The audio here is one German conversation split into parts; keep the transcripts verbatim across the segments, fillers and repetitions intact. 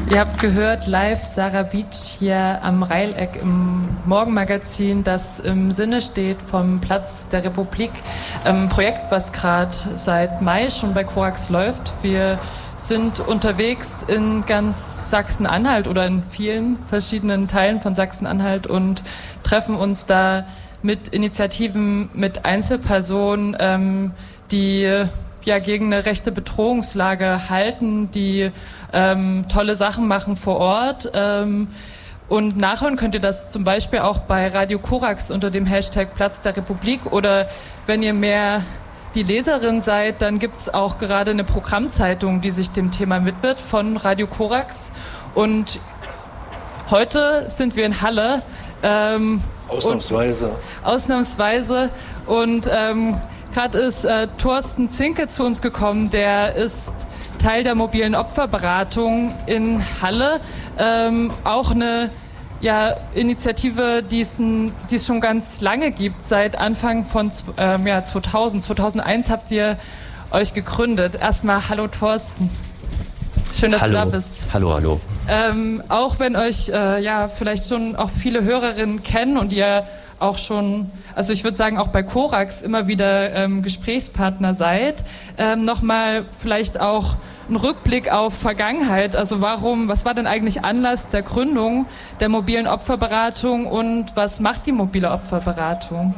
Ihr habt gehört, live Sarah Beach hier am Reileck im Morgenmagazin, das im Sinne steht vom Platz der Republik. Ein Projekt, was gerade seit Mai schon bei Korax läuft. Wir sind unterwegs in ganz Sachsen-Anhalt oder in vielen verschiedenen Teilen von Sachsen-Anhalt und treffen uns da mit Initiativen, mit Einzelpersonen, ähm, die ja gegen eine rechte Bedrohungslage halten, die ähm, tolle Sachen machen vor Ort. Ähm, und nachhören könnt ihr das zum Beispiel auch bei Radio Korax unter dem Hashtag Platz der Republik, oder wenn ihr mehr die Leserin seid, dann gibt es auch gerade eine Programmzeitung, die sich dem Thema widmet, von Radio Korax. Und heute sind wir in Halle. Ähm, Ausnahmsweise. Und, ausnahmsweise. Und ähm, gerade ist äh, Thorsten Zinke zu uns gekommen, der ist Teil der mobilen Opferberatung in Halle. Ähm, auch eine ja, Initiative, die es schon ganz lange gibt, seit Anfang von ähm, ja, zweitausend. zweitausendeins habt ihr euch gegründet. Erstmal hallo Thorsten. Schön, dass hallo. du da bist. Hallo, hallo. Ähm, auch wenn euch äh, ja vielleicht schon auch viele Hörerinnen kennen und ihr auch schon, also ich würde sagen, auch bei Korax immer wieder ähm, Gesprächspartner seid, ähm, nochmal vielleicht auch ein Rückblick auf Vergangenheit. Also warum, was war denn eigentlich Anlass der Gründung der mobilen Opferberatung und was macht die mobile Opferberatung?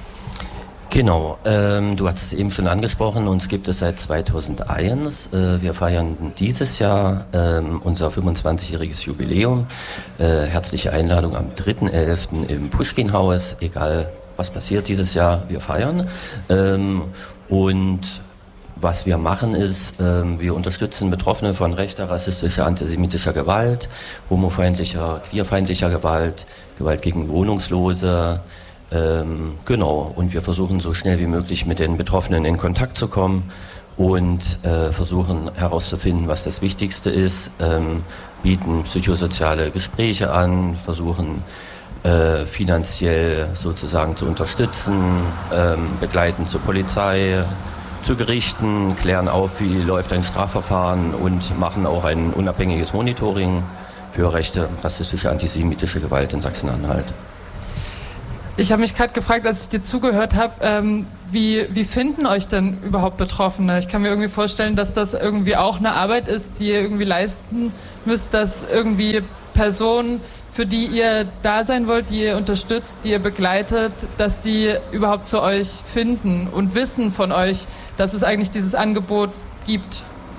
Genau, ähm, du hast es eben schon angesprochen, uns gibt es seit zweitausendeins. Äh, wir feiern dieses Jahr äh, unser fünfundzwanzigjähriges Jubiläum. Äh, herzliche Einladung am dritten elften im Puschkin-Haus. Egal, was passiert dieses Jahr, wir feiern. Ähm, und was wir machen ist, äh, wir unterstützen Betroffene von rechter, rassistischer, antisemitischer Gewalt, homofeindlicher, queerfeindlicher Gewalt, Gewalt gegen Wohnungslose. Ähm, genau, und wir versuchen so schnell wie möglich mit den Betroffenen in Kontakt zu kommen und äh, versuchen herauszufinden, was das Wichtigste ist, ähm, bieten psychosoziale Gespräche an, versuchen äh, finanziell sozusagen zu unterstützen, ähm, begleiten zur Polizei, zu Gerichten, klären auf, wie läuft ein Strafverfahren und machen auch ein unabhängiges Monitoring für rechte, rassistische, antisemitische Gewalt in Sachsen-Anhalt. Ich habe mich gerade gefragt, als ich dir zugehört habe, ähm, wie, wie finden euch denn überhaupt Betroffene? Ich kann mir irgendwie vorstellen, dass das irgendwie auch eine Arbeit ist, die ihr irgendwie leisten müsst, dass irgendwie Personen, für die ihr da sein wollt, die ihr unterstützt, die ihr begleitet, dass die überhaupt zu euch finden und wissen von euch, dass es eigentlich dieses Angebot gibt.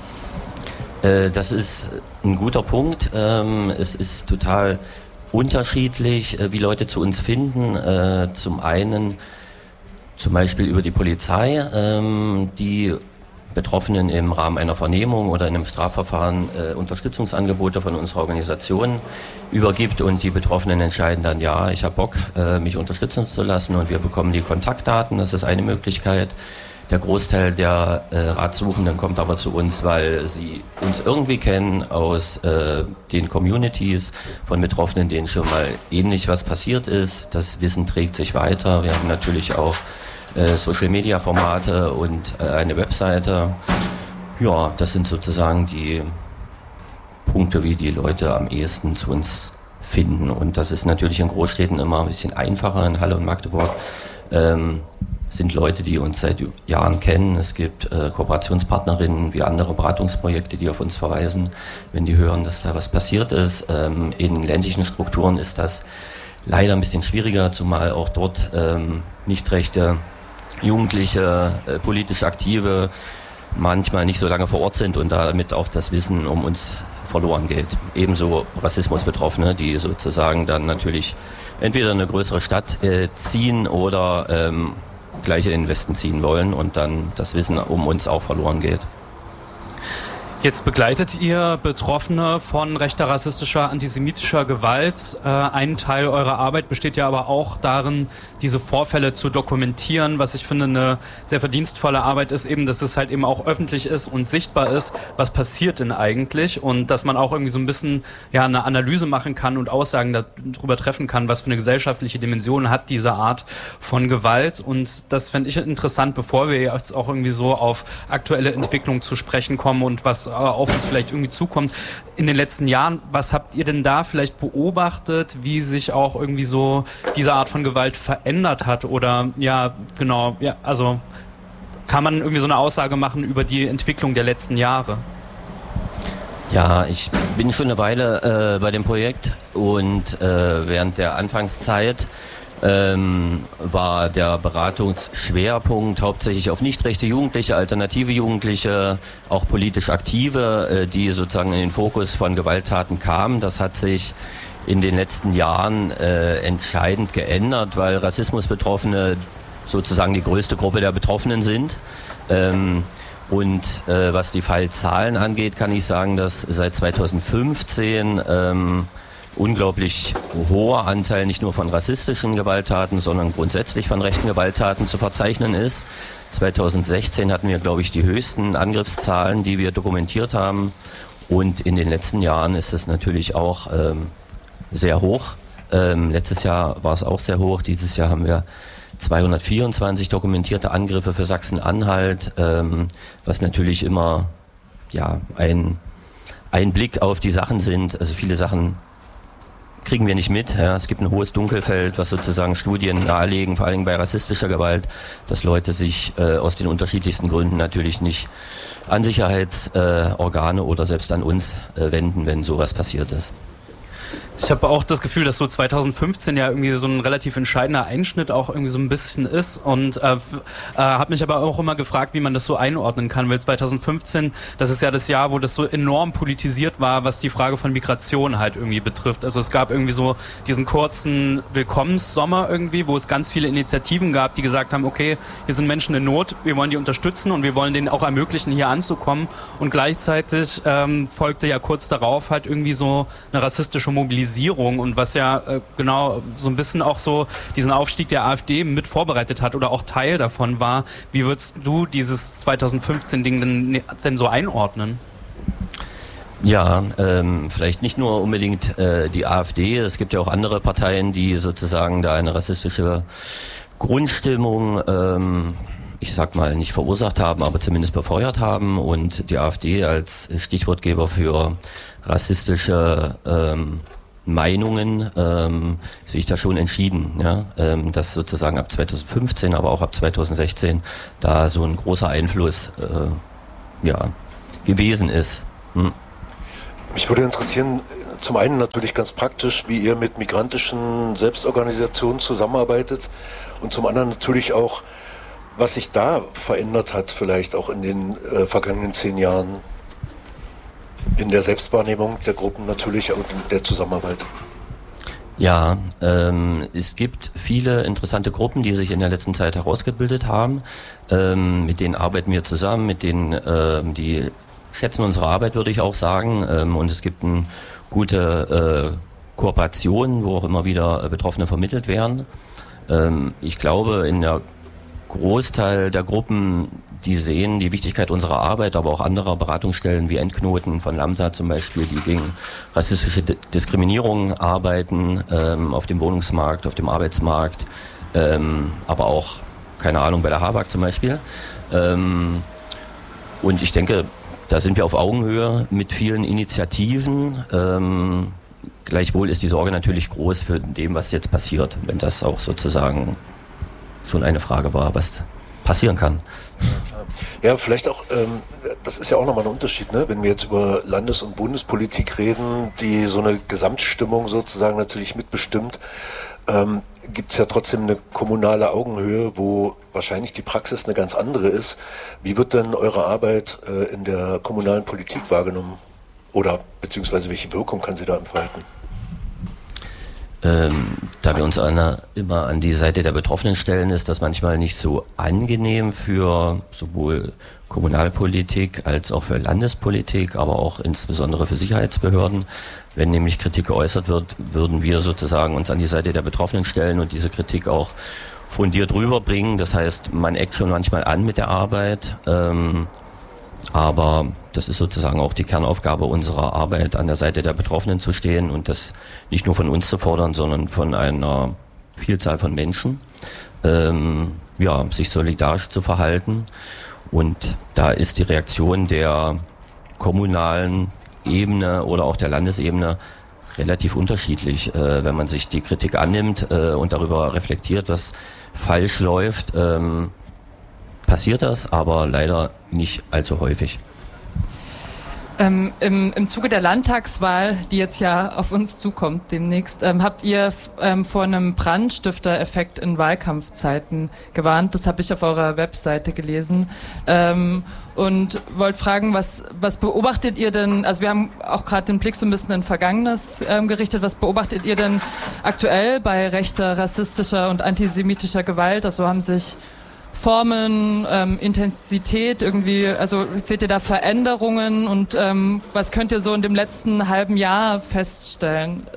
Äh, das ist ein guter Punkt. Ähm, es ist total unterschiedlich, wie Leute zu uns finden. Äh, zum einen zum Beispiel über die Polizei, ähm, die Betroffenen im Rahmen einer Vernehmung oder in einem Strafverfahren äh, Unterstützungsangebote von unserer Organisation übergibt und die Betroffenen entscheiden dann, ja, ich habe Bock, äh, mich unterstützen zu lassen, und wir bekommen die Kontaktdaten. Das ist eine Möglichkeit. Der Großteil der äh, Ratsuchenden kommt aber zu uns, weil sie uns irgendwie kennen aus äh, den Communities von Betroffenen, denen schon mal ähnlich was passiert ist. Das Wissen trägt sich weiter. Wir haben natürlich auch äh, Social-Media-Formate und äh, eine Webseite. Ja, das sind sozusagen die Punkte, wie die Leute am ehesten zu uns finden. Und das ist natürlich in Großstädten immer ein bisschen einfacher. In Halle und Magdeburg ähm, sind Leute, die uns seit Jahren kennen. Es gibt äh, Kooperationspartnerinnen wie andere Beratungsprojekte, die auf uns verweisen, wenn die hören, dass da was passiert ist. Ähm, in ländlichen Strukturen ist das leider ein bisschen schwieriger, zumal auch dort ähm, nicht rechte Jugendliche, äh, politisch Aktive manchmal nicht so lange vor Ort sind und damit auch das Wissen um uns verloren geht. Ebenso Rassismusbetroffene, die sozusagen dann natürlich entweder in eine größere Stadt äh, ziehen oder ähm, gleich in den Westen ziehen wollen und dann das Wissen um uns auch verloren geht. Jetzt begleitet ihr Betroffene von rechter, rassistischer, antisemitischer Gewalt. Äh, ein Teil eurer Arbeit besteht ja aber auch darin, diese Vorfälle zu dokumentieren. Was ich finde eine sehr verdienstvolle Arbeit ist eben, dass es halt eben auch öffentlich ist und sichtbar ist, was passiert denn eigentlich, und dass man auch irgendwie so ein bisschen ja eine Analyse machen kann und Aussagen darüber treffen kann, was für eine gesellschaftliche Dimension hat diese Art von Gewalt. Und das fände ich interessant, bevor wir jetzt auch irgendwie so auf aktuelle Entwicklung zu sprechen kommen und was was äh, auf uns vielleicht irgendwie zukommt. In den letzten Jahren, was habt ihr denn da vielleicht beobachtet, wie sich auch irgendwie so diese Art von Gewalt verändert hat? Oder ja, genau, ja, also kann man irgendwie so eine Aussage machen über die Entwicklung der letzten Jahre? Ja, ich bin schon eine Weile äh, bei dem Projekt und äh, während der Anfangszeit ähm, war der Beratungsschwerpunkt hauptsächlich auf nicht rechte Jugendliche, alternative Jugendliche, auch politisch Aktive, äh, die sozusagen in den Fokus von Gewalttaten kamen. Das hat sich in den letzten Jahren äh, entscheidend geändert, weil Rassismusbetroffene sozusagen die größte Gruppe der Betroffenen sind. Ähm, Und äh, was die Fallzahlen angeht, kann ich sagen, dass seit zweitausendfünfzehn ähm, unglaublich hoher Anteil nicht nur von rassistischen Gewalttaten, sondern grundsätzlich von rechten Gewalttaten zu verzeichnen ist. zweitausendsechzehn hatten wir, glaube ich, die höchsten Angriffszahlen, die wir dokumentiert haben. Und in den letzten Jahren ist es natürlich auch ähm, sehr hoch. Ähm, letztes Jahr war es auch sehr hoch. Dieses Jahr haben wir zweihundertvierundzwanzig dokumentierte Angriffe für Sachsen-Anhalt, ähm, was natürlich immer ja ein, ein Blick auf die Sachen sind. Also viele Sachen kriegen wir nicht mit. Ja. Es gibt ein hohes Dunkelfeld, was sozusagen Studien nahelegen, vor allem bei rassistischer Gewalt, dass Leute sich äh, aus den unterschiedlichsten Gründen natürlich nicht an Sicherheitsorgane äh, oder selbst an uns äh, wenden, wenn sowas passiert ist. Ich habe auch das Gefühl, dass so zweitausendfünfzehn ja irgendwie so ein relativ entscheidender Einschnitt auch irgendwie so ein bisschen ist und äh, äh, habe mich aber auch immer gefragt, wie man das so einordnen kann, weil zweitausendfünfzehn, das ist ja das Jahr, wo das so enorm politisiert war, was die Frage von Migration halt irgendwie betrifft. Also es gab irgendwie so diesen kurzen Willkommenssommer irgendwie, wo es ganz viele Initiativen gab, die gesagt haben, okay, hier sind Menschen in Not, wir wollen die unterstützen und wir wollen denen auch ermöglichen, hier anzukommen, und gleichzeitig ähm, folgte ja kurz darauf halt irgendwie so eine rassistische Mobilisierung, und was ja äh, genau so ein bisschen auch so diesen Aufstieg der AfD mit vorbereitet hat oder auch Teil davon war. Wie würdest du dieses zweitausendfünfzehn-Ding denn, denn so einordnen? Ja, ähm, vielleicht nicht nur unbedingt äh, die AfD, es gibt ja auch andere Parteien, die sozusagen da eine rassistische Grundstimmung, ähm, ich sag mal, nicht verursacht haben, aber zumindest befeuert haben, und die AfD als Stichwortgeber für rassistische ähm, Meinungen ähm, sehe ich da schon entschieden, ja, ähm, dass sozusagen ab zweitausendfünfzehn, aber auch ab zweitausendsechzehn da so ein großer Einfluss äh, ja, gewesen ist. Hm. Mich würde interessieren, zum einen natürlich ganz praktisch, wie ihr mit migrantischen Selbstorganisationen zusammenarbeitet, und zum anderen natürlich auch, was sich da verändert hat, vielleicht auch in den äh, vergangenen zehn Jahren. In der Selbstwahrnehmung der Gruppen natürlich und in der Zusammenarbeit. Ja, ähm, es gibt viele interessante Gruppen, die sich in der letzten Zeit herausgebildet haben. Ähm, mit denen arbeiten wir zusammen, mit denen, ähm, die schätzen unsere Arbeit, würde ich auch sagen. Ähm, und es gibt eine gute äh, Kooperation, wo auch immer wieder äh, Betroffene vermittelt werden. Ähm, ich glaube, in der Großteil der Gruppen, die sehen die Wichtigkeit unserer Arbeit, aber auch anderer Beratungsstellen wie Endknoten von Lamsa zum Beispiel, die gegen rassistische D- Diskriminierung arbeiten, ähm, auf dem Wohnungsmarkt, auf dem Arbeitsmarkt, ähm, aber auch, keine Ahnung, bei der Habak zum Beispiel. Ähm, und ich denke, da sind wir auf Augenhöhe mit vielen Initiativen. Ähm, gleichwohl ist die Sorge natürlich groß für dem, was jetzt passiert, wenn das auch sozusagen schon eine Frage war, was passieren kann. Ja, klar. Ja, vielleicht auch, ähm, das ist ja auch nochmal ein Unterschied, ne? Wenn wir jetzt über Landes- und Bundespolitik reden, die so eine Gesamtstimmung sozusagen natürlich mitbestimmt, ähm, gibt es ja trotzdem eine kommunale Augenhöhe, wo wahrscheinlich die Praxis eine ganz andere ist. Wie wird denn eure Arbeit äh, in der kommunalen Politik wahrgenommen? Oder beziehungsweise welche Wirkung kann sie da entfalten? Ähm, da wir uns an, immer an die Seite der Betroffenen stellen, ist das manchmal nicht so angenehm für sowohl Kommunalpolitik als auch für Landespolitik, aber auch insbesondere für Sicherheitsbehörden. Wenn nämlich Kritik geäußert wird, würden wir sozusagen uns an die Seite der Betroffenen stellen und diese Kritik auch fundiert rüberbringen. Das heißt, man eckt schon manchmal an mit der Arbeit, ähm, aber das ist sozusagen auch die Kernaufgabe unserer Arbeit, an der Seite der Betroffenen zu stehen und das nicht nur von uns zu fordern, sondern von einer Vielzahl von Menschen, ähm, ja, sich solidarisch zu verhalten. Und da ist die Reaktion der kommunalen Ebene oder auch der Landesebene relativ unterschiedlich. Äh, wenn man sich die Kritik annimmt äh, und darüber reflektiert, was falsch läuft, ähm, passiert das, aber leider nicht allzu häufig. Ähm, im, Im Zuge der Landtagswahl, die jetzt ja auf uns zukommt demnächst, ähm, habt ihr ähm, vor einem Brandstifter-Effekt in Wahlkampfzeiten gewarnt. Das habe ich auf eurer Webseite gelesen. Ähm, und wollte fragen, was, was beobachtet ihr denn, also wir haben auch gerade den Blick so ein bisschen in Vergangenes ähm, gerichtet, was beobachtet ihr denn aktuell bei rechter, rassistischer und antisemitischer Gewalt? Also haben sich Formen, ähm, Intensität irgendwie, also seht ihr da Veränderungen und ähm, was könnt ihr so in dem letzten halben Jahr feststellen?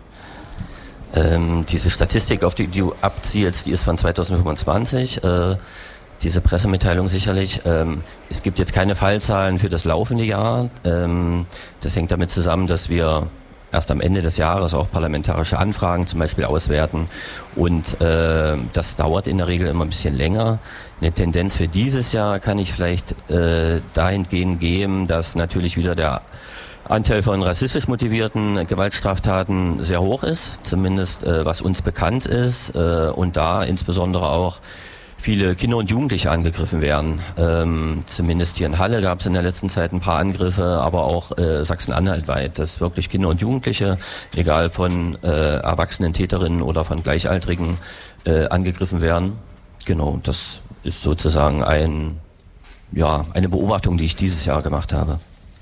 Ähm, diese Statistik, auf die du abzielst, die ist von zweitausendfünfundzwanzig, äh, diese Pressemitteilung sicherlich. Ähm, es gibt jetzt keine Fallzahlen für das laufende Jahr. Ähm, das hängt damit zusammen, dass wir erst am Ende des Jahres auch parlamentarische Anfragen zum Beispiel auswerten und äh, das dauert in der Regel immer ein bisschen länger. Eine Tendenz für dieses Jahr kann ich vielleicht äh, dahingehend geben, dass natürlich wieder der Anteil von rassistisch motivierten Gewaltstraftaten sehr hoch ist, zumindest äh, was uns bekannt ist äh, und da insbesondere auch viele Kinder und Jugendliche angegriffen werden. Ähm, zumindest hier in Halle gab es in der letzten Zeit ein paar Angriffe, aber auch äh, Sachsen-Anhalt weit, dass wirklich Kinder und Jugendliche, egal von äh, erwachsenen Täterinnen oder von Gleichaltrigen, äh, angegriffen werden. Genau, das ist sozusagen ein, ja, eine Beobachtung, die ich dieses Jahr gemacht habe.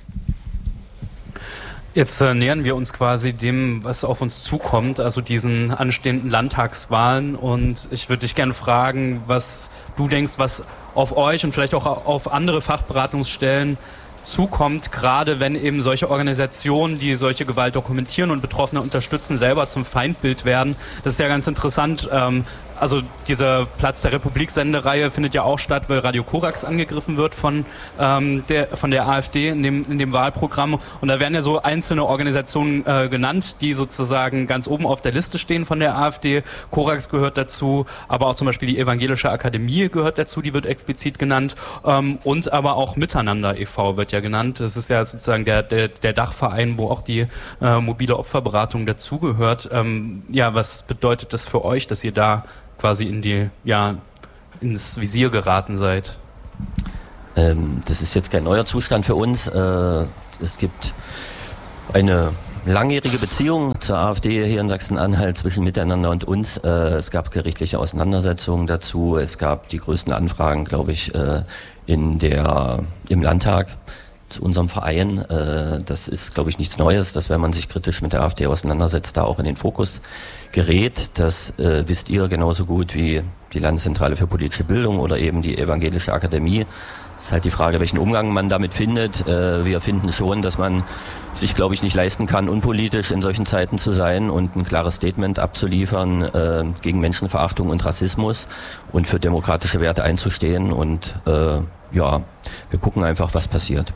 Jetzt äh, nähern wir uns quasi dem, was auf uns zukommt, also diesen anstehenden Landtagswahlen, und ich würde dich gerne fragen, was du denkst, was auf euch und vielleicht auch auf andere Fachberatungsstellen zukommt, gerade wenn eben solche Organisationen, die solche Gewalt dokumentieren und Betroffene unterstützen, selber zum Feindbild werden. Das ist ja ganz interessant. Ähm, Also diese Platz der Republik-Sendereihe findet ja auch statt, weil Radio Korax angegriffen wird von, ähm, der, von der AfD in dem, in dem Wahlprogramm. Und da werden ja so einzelne Organisationen äh, genannt, die sozusagen ganz oben auf der Liste stehen von der AfD. Korax gehört dazu, aber auch zum Beispiel die Evangelische Akademie gehört dazu, die wird explizit genannt. Ähm, und aber auch Miteinander e V wird ja genannt. Das ist ja sozusagen der, der, der Dachverein, wo auch die äh, mobile Opferberatung dazugehört. Ähm, ja, was bedeutet das für euch, dass ihr da quasi in die, ja, ins Visier geraten seid? Ähm, das ist jetzt kein neuer Zustand für uns. Äh, es gibt eine langjährige Beziehung zur AfD hier in Sachsen-Anhalt zwischen Miteinander und uns. Äh, es gab gerichtliche Auseinandersetzungen dazu. Es gab die größten Anfragen, glaube ich, äh, in der, im Landtag zu unserem Verein. Äh, das ist, glaube ich, nichts Neues, dass wenn man sich kritisch mit der AfD auseinandersetzt, da auch in den Fokus gerät. Das äh, wisst ihr genauso gut wie die Landeszentrale für politische Bildung oder eben die Evangelische Akademie. Es ist halt die Frage, welchen Umgang man damit findet. Äh, wir finden schon, dass man sich, glaube ich, nicht leisten kann, unpolitisch in solchen Zeiten zu sein und ein klares Statement abzuliefern äh, gegen Menschenverachtung und Rassismus und für demokratische Werte einzustehen. Und äh, ja, wir gucken einfach, was passiert.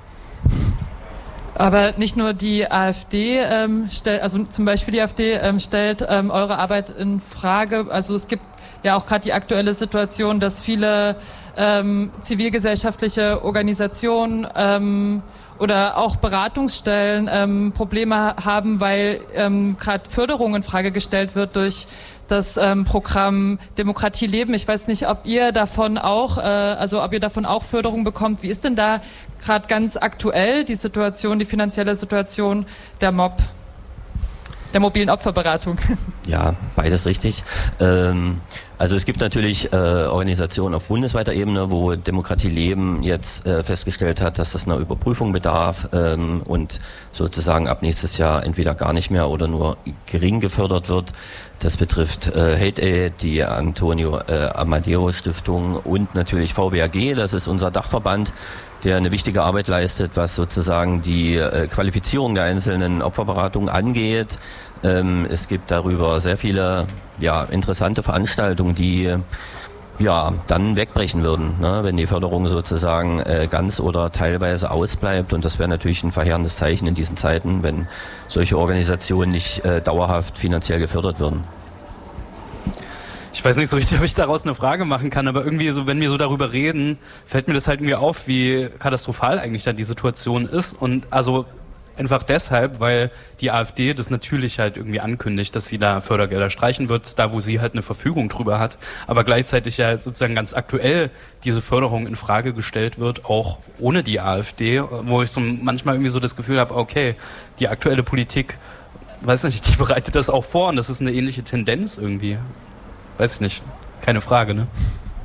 Aber nicht nur die AfD ähm, stellt, also zum Beispiel die AfD ähm, stellt ähm, eure Arbeit in Frage. Also es gibt ja auch gerade die aktuelle Situation, dass viele ähm, zivilgesellschaftliche Organisationen ähm, oder auch Beratungsstellen ähm, Probleme haben, weil ähm, gerade Förderung in Frage gestellt wird durch das ähm, Programm Demokratie leben. Ich weiß nicht, ob ihr davon auch, äh, also ob ihr davon auch Förderung bekommt. Wie ist denn da gerade ganz aktuell die Situation, die finanzielle Situation der M O B, der mobilen Opferberatung? Ja, beides richtig. Ähm, also es gibt natürlich äh, Organisationen auf bundesweiter Ebene, wo Demokratie Leben jetzt äh, festgestellt hat, dass das einer Überprüfung bedarf ähm, und sozusagen ab nächstes Jahr entweder gar nicht mehr oder nur gering gefördert wird. Das betrifft äh, Hate Aid, die Antonio äh, Amadeo Stiftung und natürlich V B A G, das ist unser Dachverband, der eine wichtige Arbeit leistet, was sozusagen die äh, Qualifizierung der einzelnen Opferberatungen angeht. Ähm, es gibt darüber sehr viele ja, interessante Veranstaltungen, die ja dann wegbrechen würden, ne, wenn die Förderung sozusagen äh, ganz oder teilweise ausbleibt. Und das wäre natürlich ein verheerendes Zeichen in diesen Zeiten, wenn solche Organisationen nicht äh, dauerhaft finanziell gefördert würden. Ich weiß nicht so richtig, ob ich daraus eine Frage machen kann, aber irgendwie so, wenn wir so darüber reden, fällt mir das halt irgendwie auf, wie katastrophal eigentlich dann die Situation ist. Und also einfach deshalb, weil die AfD das natürlich halt irgendwie ankündigt, dass sie da Fördergelder streichen wird, da wo sie halt eine Verfügung drüber hat, aber gleichzeitig ja sozusagen ganz aktuell diese Förderung in Frage gestellt wird, auch ohne die AfD, wo ich so manchmal irgendwie so das Gefühl habe, okay, die aktuelle Politik, weiß nicht, die bereitet das auch vor und das ist eine ähnliche Tendenz irgendwie. Weiß ich nicht, keine Frage, ne?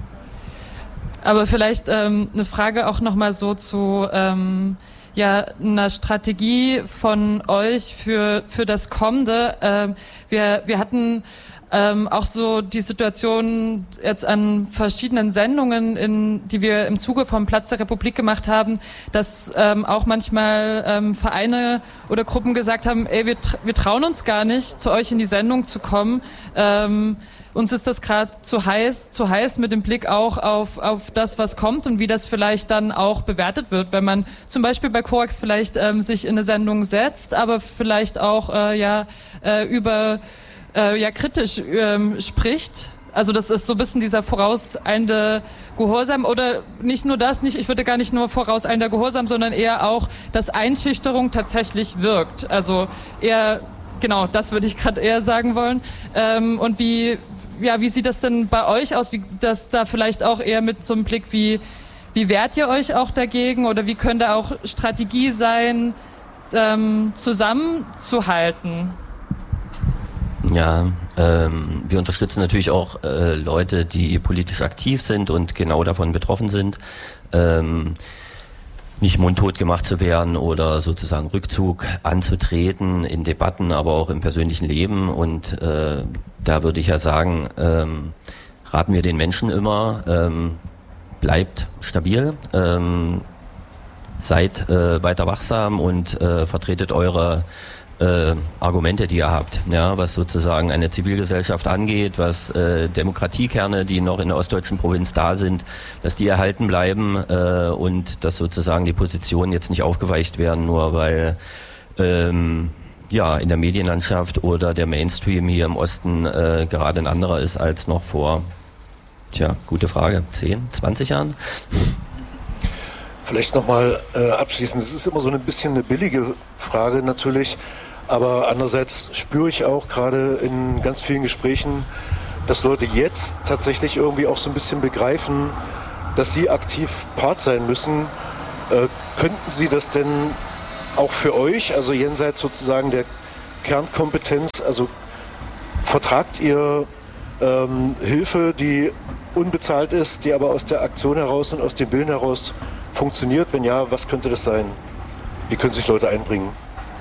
Aber vielleicht ähm, eine Frage auch nochmal so zu ähm, ja, einer Strategie von euch für, für das Kommende. Ähm, wir, wir hatten ähm, auch so die Situation jetzt an verschiedenen Sendungen, in, die wir im Zuge vom Platz der Republik gemacht haben, dass ähm, auch manchmal ähm, Vereine oder Gruppen gesagt haben, ey, wir, wir trauen uns gar nicht, zu euch in die Sendung zu kommen. Ähm, Uns ist das gerade zu heiß, zu heiß mit dem Blick auch auf, auf das, was kommt und wie das vielleicht dann auch bewertet wird, wenn man zum Beispiel bei Korax vielleicht ähm, sich in eine Sendung setzt, aber vielleicht auch äh, ja äh, über äh, ja kritisch ähm, spricht. Also das ist so ein bisschen dieser vorauseilende Gehorsam oder nicht nur das, nicht, ich würde gar nicht nur vorauseilender Gehorsam, sondern eher auch, dass Einschüchterung tatsächlich wirkt. Also eher, genau, das würde ich gerade eher sagen wollen. Ähm, und wie Ja, wie sieht das denn bei euch aus? Wie das da vielleicht auch eher mit so einem Blick, wie, wie wehrt ihr euch auch dagegen oder wie könnte auch Strategie sein, ähm, zusammenzuhalten? Ja, ähm, wir unterstützen natürlich auch äh, Leute, die politisch aktiv sind und genau davon betroffen sind. Ähm, nicht mundtot gemacht zu werden oder sozusagen Rückzug anzutreten in Debatten, aber auch im persönlichen Leben. Und äh, da würde ich ja sagen, ähm, raten wir den Menschen immer, ähm, bleibt stabil, ähm, seid äh, weiter wachsam und äh, vertretet eure äh, Argumente, die ihr habt, ja, was sozusagen eine Zivilgesellschaft angeht, was äh, Demokratiekerne, die noch in der ostdeutschen Provinz da sind, dass die erhalten bleiben äh, und dass sozusagen die Positionen jetzt nicht aufgeweicht werden, nur weil ähm, ja in der Medienlandschaft oder der Mainstream hier im Osten äh, gerade ein anderer ist als noch vor, tja, gute Frage, zehn, zwanzig Jahren? Vielleicht nochmal äh, abschließend, es ist immer so ein bisschen eine billige Frage natürlich, aber andererseits spüre ich auch gerade in ganz vielen Gesprächen, dass Leute jetzt tatsächlich irgendwie auch so ein bisschen begreifen, dass sie aktiv Part sein müssen. Äh, könnten Sie das denn auch für euch, also jenseits sozusagen der Kernkompetenz, also vertragt ihr ähm, Hilfe, die unbezahlt ist, die aber aus der Aktion heraus und aus dem Willen heraus funktioniert? Wenn ja, was könnte das sein? Wie können sich Leute einbringen?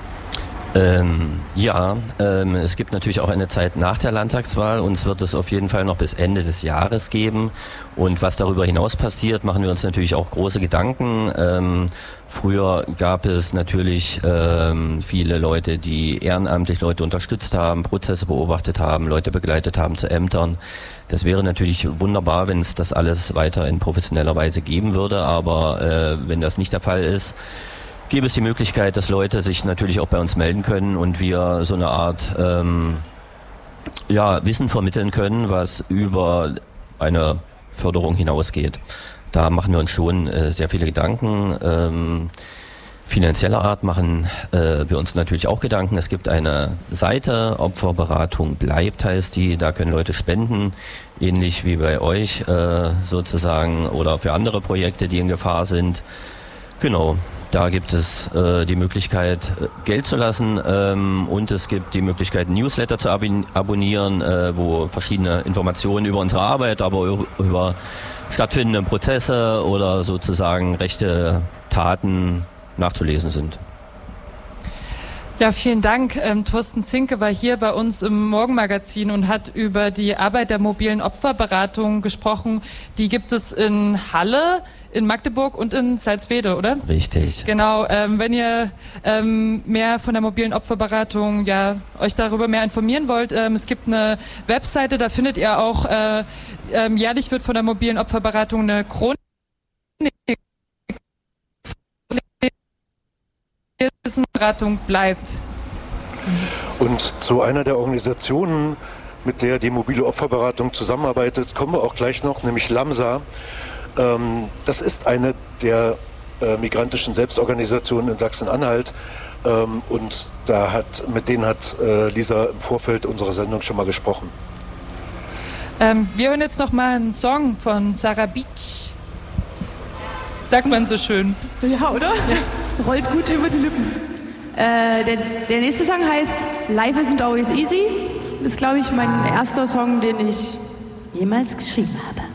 Ähm, ja, ähm, es gibt natürlich auch eine Zeit nach der Landtagswahl. Uns wird es auf jeden Fall noch bis Ende des Jahres geben. Und was darüber hinaus passiert, machen wir uns natürlich auch große Gedanken. Ähm, früher gab es natürlich ähm, viele Leute, die ehrenamtlich Leute unterstützt haben, Prozesse beobachtet haben, Leute begleitet haben zu Ämtern. Das wäre natürlich wunderbar, wenn es das alles weiter in professioneller Weise geben würde. Aber äh, wenn das nicht der Fall ist, gäbe es die Möglichkeit, dass Leute sich natürlich auch bei uns melden können und wir so eine Art ähm, ja, Wissen vermitteln können, was über eine Förderung hinausgeht. Da machen wir uns schon äh, sehr viele Gedanken. Ähm, finanzieller Art machen äh, wir uns natürlich auch Gedanken. Es gibt eine Seite, Opferberatung bleibt heißt die, da können Leute spenden, ähnlich wie bei euch äh, sozusagen oder für andere Projekte, die in Gefahr sind. Genau. Da gibt es äh, die Möglichkeit, Geld zu lassen ähm, und es gibt die Möglichkeit, Newsletter zu ab- abonnieren, äh, wo verschiedene Informationen über unsere Arbeit, aber über stattfindende Prozesse oder sozusagen rechte Taten nachzulesen sind. Ja, vielen Dank. Ähm, Thorsten Zinke war hier bei uns im Morgenmagazin und hat über die Arbeit der mobilen Opferberatung gesprochen. Die gibt es in Halle, in Magdeburg und in Salzwedel, oder? Richtig. Genau. Ähm, wenn ihr ähm, mehr von der mobilen Opferberatung, ja, euch darüber mehr informieren wollt, ähm, es gibt eine Webseite, da findet ihr auch, äh, ähm, jährlich wird von der mobilen Opferberatung eine Chronik Beratung bleibt. Und zu einer der Organisationen, mit der die mobile Opferberatung zusammenarbeitet. Kommen wir auch gleich noch, nämlich LAMSA. Ähm, das ist eine der äh, migrantischen Selbstorganisationen in Sachsen-Anhalt. Ähm, und da hat, mit denen hat äh, Lisa im Vorfeld unserer Sendung schon mal gesprochen. Ähm, wir hören jetzt noch mal einen Song von Sarah Beach. Sagt man so schön. Ja, oder? Ja. Rollt gut über die Lippen. Äh, der, der nächste Song heißt Life Isn't Always Easy. Das ist, glaube ich, mein erster Song, den ich jemals geschrieben habe.